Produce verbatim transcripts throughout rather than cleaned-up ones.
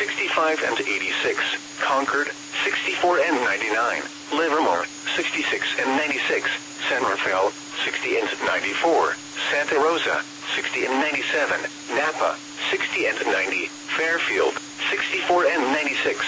sixty-five and eighty-six. Concord, sixty-four and ninety-nine. Livermore, sixty-six and ninety-six. San Rafael, sixty and ninety-four. Santa Rosa, sixty and ninety-seven. Napa, sixty and ninety. Fairfield, sixty-four and ninety-six.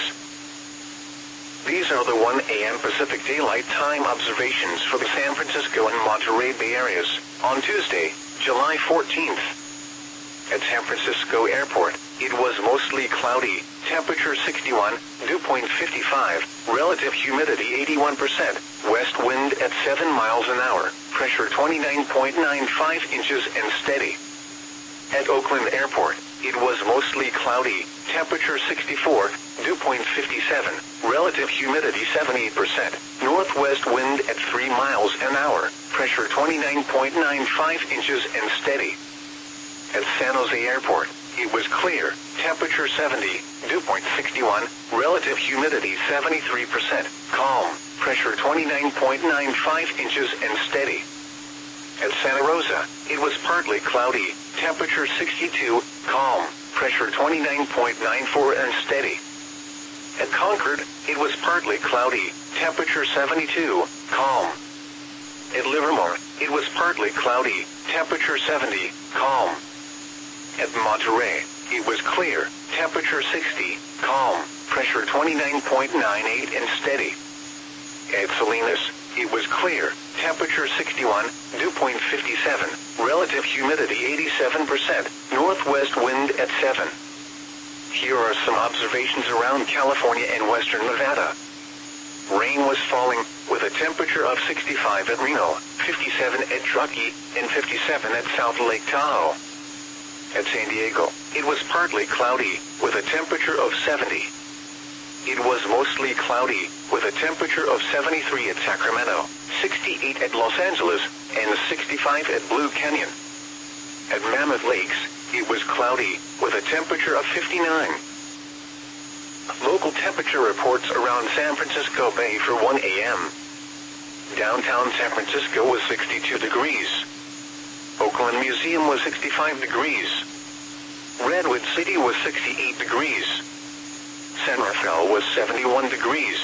These are the one A M Pacific Daylight Time observations for the San Francisco and Monterey Bay areas on Tuesday, July fourteenth. At San Francisco Airport, it was mostly cloudy, temperature sixty-one, dew point fifty-five, relative humidity eighty-one percent, west wind at seven miles an hour, pressure twenty-nine point nine five inches and steady. At Oakland Airport, it was mostly cloudy, temperature sixty-four, dew point fifty-seven, relative humidity seventy percent, northwest wind at three miles an hour, pressure twenty-nine point nine five inches and steady. At San Jose Airport, it was clear, temperature seventy, dew point sixty-one, relative humidity seventy-three percent, calm, pressure twenty-nine point nine five inches and steady. At Santa Rosa, it was partly cloudy, temperature sixty-two, calm, pressure twenty-nine point nine four and steady. At Concord, it was partly cloudy, temperature seventy-two, calm. At Livermore, it was partly cloudy, temperature seventy, calm. At Monterey, it was clear, temperature sixty, calm, pressure twenty-nine point nine eight and steady. At Salinas, it was clear, temperature sixty-one, dew point fifty-seven, relative humidity eighty-seven percent, northwest wind at seven. Here are some observations around California and western Nevada. Rain was falling, with a temperature of sixty-five at Reno, fifty-seven at Truckee, and fifty-seven at South Lake Tahoe. At San Diego, it was partly cloudy, with a temperature of seventy. It was mostly cloudy, with a temperature of seventy-three at Sacramento, sixty-eight at Los Angeles, and sixty-five at Blue Canyon. At Mammoth Lakes, it was cloudy, with a temperature of fifty-nine. Local temperature reports around San Francisco Bay for one A M Downtown San Francisco was sixty-two degrees. Oakland Museum was sixty-five degrees. Redwood City was sixty-eight degrees. San Rafael was seventy-one degrees.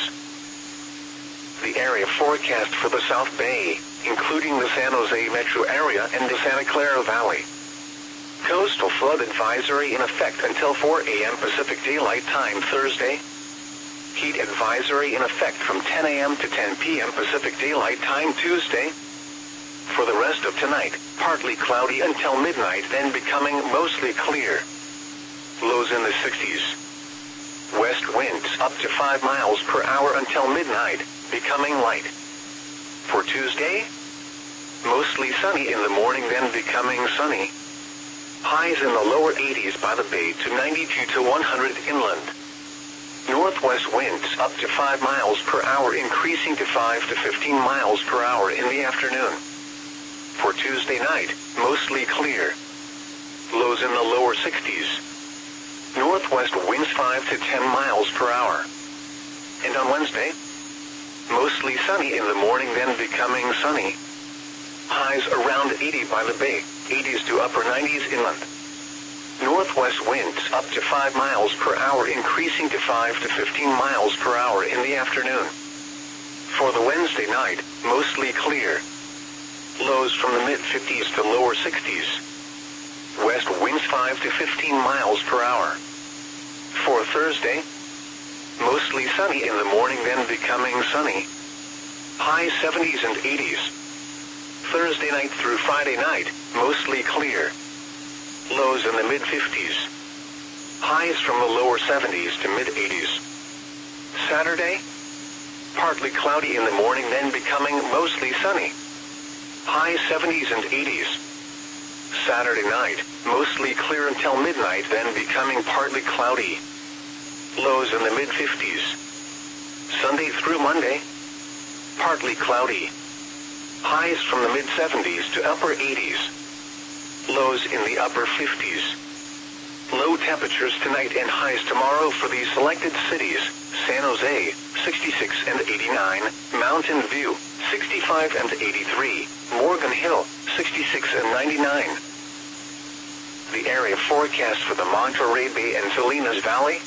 The area forecast for the South Bay, including the San Jose metro area and the Santa Clara Valley. Coastal flood advisory in effect until four A M Pacific Daylight Time Thursday. Heat advisory in effect from ten A M to ten P M Pacific Daylight Time Tuesday. For the rest of tonight, partly cloudy until midnight, then becoming mostly clear. Lows in the sixties. West winds up to five miles per hour until midnight, becoming light. For Tuesday, mostly sunny in the morning, then becoming sunny. Highs in the lower eighties by the bay to ninety-two to one hundred inland. Northwest winds up to five miles per hour, increasing to five to fifteen miles per hour in the afternoon. For Tuesday night, mostly clear. Lows in the lower sixties. Northwest winds five to ten miles per hour. And on Wednesday, mostly sunny in the morning, then becoming sunny. Highs around eighty by the bay, eighties to upper nineties inland. Northwest winds up to five miles per hour, increasing to five to fifteen miles per hour in the afternoon. For the Wednesday night, mostly clear. Lows from the mid-fifties to lower sixties. West winds five to fifteen miles per hour. For Thursday, mostly sunny in the morning, then becoming sunny. High seventies and eighties. Thursday night through Friday night, mostly clear. Lows in the mid-fifties. Highs from the lower seventies to mid-eighties. Saturday, partly cloudy in the morning, then becoming mostly sunny. High seventies and eighties. Saturday night, mostly clear until midnight, then becoming partly cloudy. Lows in the mid-fifties. Sunday through Monday, partly cloudy. Highs from the mid-seventies to upper eighties. Lows in the upper fifties. Low temperatures tonight and highs tomorrow for these selected cities: San Jose, sixty-six and eighty-nine, Mountain View, sixty-five and eighty-three, Morgan Hill, sixty-six and ninety-nine. The area forecast for the Monterey Bay and Salinas Valley: